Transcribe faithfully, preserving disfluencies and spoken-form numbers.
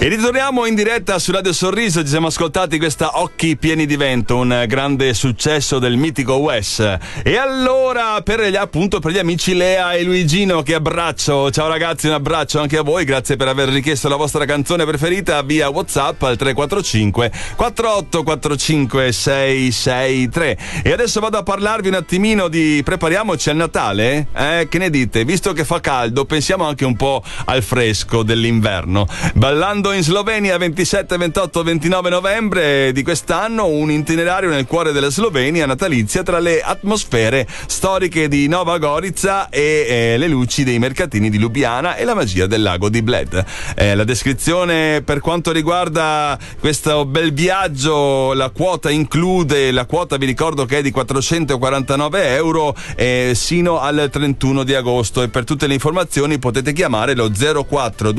E ritorniamo in diretta su Radio Sorriso. Ci siamo ascoltati questa Occhi pieni di vento, un grande successo del mitico Wes. E allora, per gli, appunto per gli amici Lea e Luigino, che abbraccio. Ciao ragazzi, un abbraccio anche a voi. Grazie per aver richiesto la vostra canzone preferita via WhatsApp al tre quattro cinque quattro otto quattro cinque sei sei tre. E adesso vado a parlarvi un attimino di prepariamoci al Natale. Eh, che ne dite? Visto che fa caldo, pensiamo anche un po' al fresco dell'inverno. Ballando in Slovenia ventisette, ventotto, ventinove novembre di quest'anno, un itinerario nel cuore della Slovenia natalizia tra le atmosfere storiche di Nova Gorica e eh, le luci dei mercatini di Lubiana e la magia del lago di Bled. Eh, la descrizione per quanto riguarda questo bel viaggio, la quota include, la quota vi ricordo che è di quattrocentoquarantanove euro eh, sino al trentuno di agosto, e per tutte le informazioni potete chiamare lo zero quattro